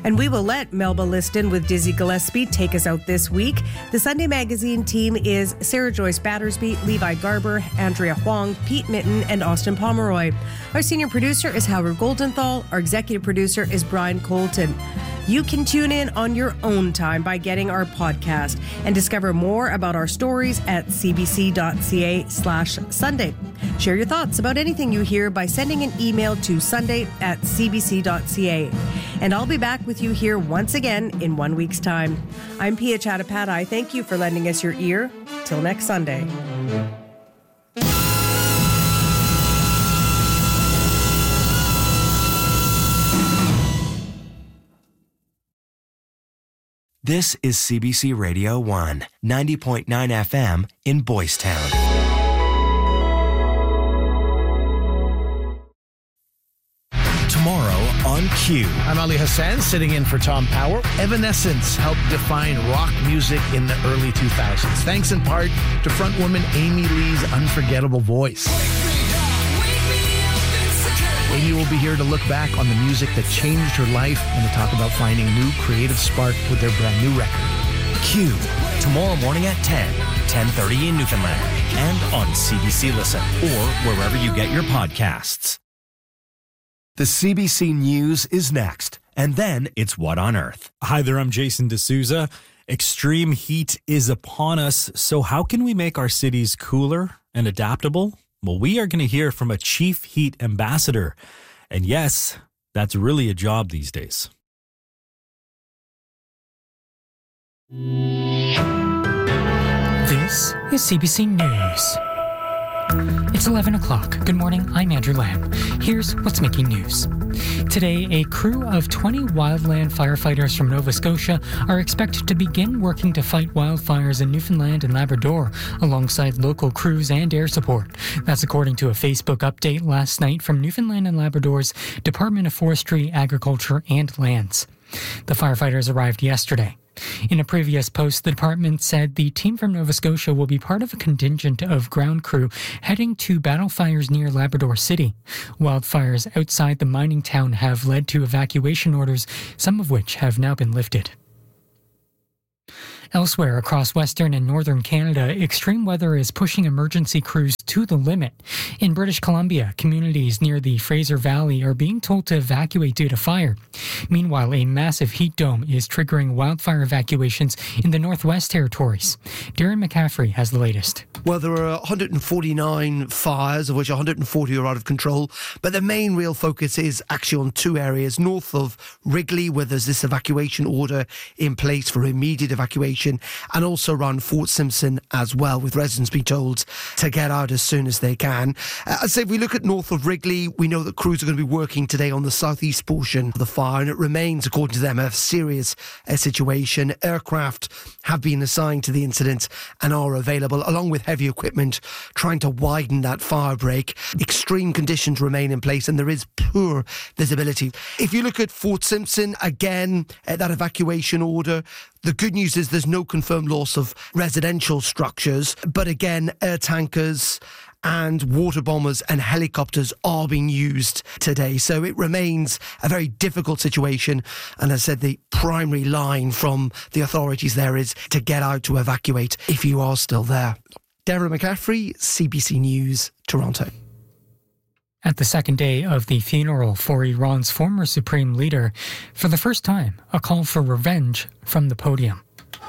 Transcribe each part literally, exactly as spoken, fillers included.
And we will let Melba Liston with Dizzy Gillespie take us out this week. The Sunday Magazine team is Sarah Joyce Battersby, Levi Garber, Andrea Huang, Pete Mitten, and Austin Pomeroy. Our senior producer is Howard Goldenthal. Our executive producer is Brian Colton. You can tune in on your own time by getting our podcast and discover more about our stories at cbc.ca slash Sunday. Share your thoughts about anything you hear by sending an email to sunday at cbc.ca. And I'll be back with you here once again in one week's time. I'm Pia Chattopadhyay. Thank you for lending us your ear. Till next Sunday. This is C B C Radio one, ninety point nine F M in Boys Town. Tomorrow on Q. I'm Ali Hassan, sitting in for Tom Power. Evanescence helped define rock music in the early two thousands, thanks in part to frontwoman Amy Lee's unforgettable voice. Amy will be here to look back on the music that changed her life and to talk about finding new creative spark with their brand new record. Q, tomorrow morning at ten, ten thirty in Newfoundland, and on C B C Listen, or wherever you get your podcasts. The C B C News is next, and then it's What on Earth. Hi there, I'm Jason D'Souza. Extreme heat is upon us, so how can we make our cities cooler and adaptable? Well, we are going to hear from a chief heat ambassador. And yes, that's really a job these days. This is C B C News. It's eleven o'clock. Good morning, I'm Andrew Lamb. Here's what's making news. Today, a crew of twenty wildland firefighters from Nova Scotia are expected to begin working to fight wildfires in Newfoundland and Labrador, alongside local crews and air support. That's according to a Facebook update last night from Newfoundland and Labrador's Department of Forestry, Agriculture and Lands. The firefighters arrived yesterday. In a previous post, the department said the team from Nova Scotia will be part of a contingent of ground crew heading to battle fires near Labrador City. Wildfires outside the mining town have led to evacuation orders, some of which have now been lifted. Elsewhere across Western and Northern Canada, extreme weather is pushing emergency crews to the limit. In British Columbia, communities near the Fraser Valley are being told to evacuate due to fire. Meanwhile, a massive heat dome is triggering wildfire evacuations in the Northwest Territories. Darren McCaffrey has the latest. Well, there are one hundred forty-nine fires, of which one hundred forty are out of control. But the main real focus is actually on two areas. North of Wrigley, where there's this evacuation order in place for immediate evacuation, and also around Fort Simpson as well, with residents being told to get out as soon as they can. Uh, I'd say if we look at north of Wrigley, we know that crews are going to be working today on the southeast portion of the fire, and it remains, according to them, a serious uh, situation. Aircraft have been assigned to the incident and are available, along with heavy equipment, trying to widen that fire break. Extreme conditions remain in place, and there is poor visibility. If you look at Fort Simpson, again, uh, that evacuation order, the good news is there's no confirmed loss of residential structures, but again, air tankers and water bombers and helicopters are being used today. So it remains a very difficult situation. And as I said, the primary line from the authorities there is to get out to evacuate if you are still there. Darren McCaffrey, C B C News, Toronto. At the second day of the funeral for Iran's former supreme leader, for the first time, a call for revenge from the podium.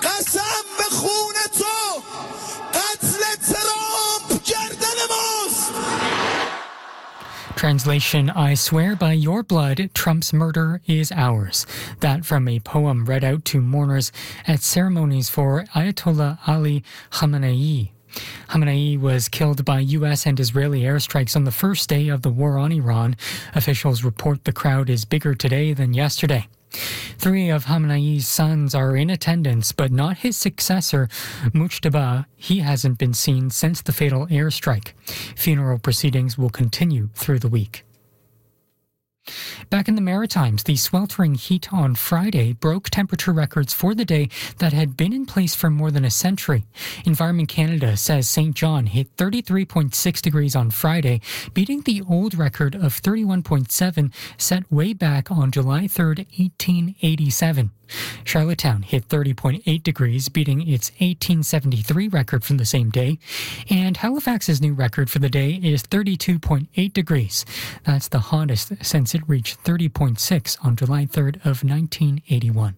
Translation, I swear by your blood, Trump's murder is ours. That from a poem read out to mourners at ceremonies for Ayatollah Ali Khamenei. Khamenei was killed by U S and Israeli airstrikes on the first day of the war on Iran. Officials report the crowd is bigger today than yesterday. Three of Khamenei's sons are in attendance, but not his successor, Mujtaba. He hasn't been seen since the fatal airstrike. Funeral proceedings will continue through the week. Back in the Maritimes, the sweltering heat on Friday broke temperature records for the day that had been in place for more than a century. Environment Canada says Saint John hit thirty-three point six degrees on Friday, beating the old record of thirty-one point seven set way back on July third, eighteen eighty-seven. Charlottetown hit thirty point eight degrees, beating its eighteen seventy-three record from the same day. And Halifax's new record for the day is thirty-two point eight degrees. That's the hottest since it reached thirty point six on July third of nineteen eighty-one.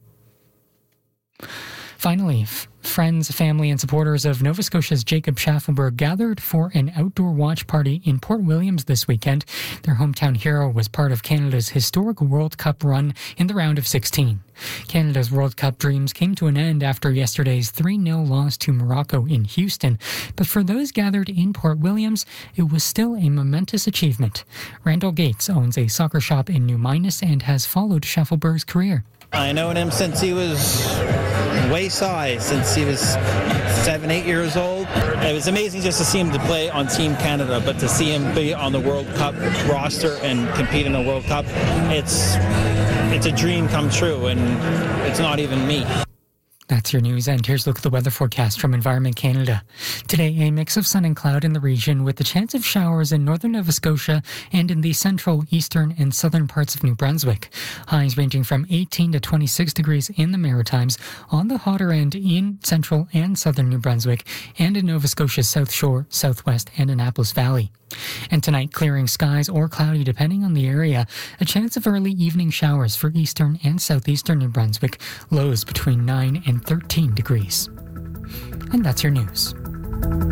Finally, f- friends, family, and supporters of Nova Scotia's Jacob Schaffelberg gathered for an outdoor watch party in Port Williams this weekend. Their hometown hero was part of Canada's historic World Cup run in the round of sixteen. Canada's World Cup dreams came to an end after yesterday's three nil loss to Morocco in Houston, but for those gathered in Port Williams, it was still a momentous achievement. Randall Gates owns a soccer shop in New Minas and has followed Schaffelberg's career. I known him since he was wayside, since he was seven, eight years old. It was amazing just to see him to play on Team Canada, but to see him be on the World Cup roster and compete in a World Cup, it's it's a dream come true, and it's not even me. That's your news, and here's a look at the weather forecast from Environment Canada. Today, a mix of sun and cloud in the region with the chance of showers in northern Nova Scotia and in the central, eastern, and southern parts of New Brunswick. Highs ranging from eighteen to twenty-six degrees in the Maritimes, on the hotter end in central and southern New Brunswick, and in Nova Scotia's South Shore, Southwest, and Annapolis Valley. And tonight, clearing skies or cloudy depending on the area. A chance of early evening showers for eastern and southeastern New Brunswick. Lows between nine and thirteen degrees. And that's your news.